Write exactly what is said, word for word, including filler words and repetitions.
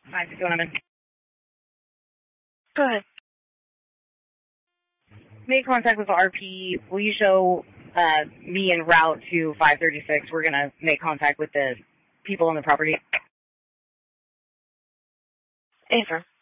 five six one. Go ahead. Make contact with R P. Will you show uh, me en route to five thirty-six? We're going to make contact with the people on the property. Ava.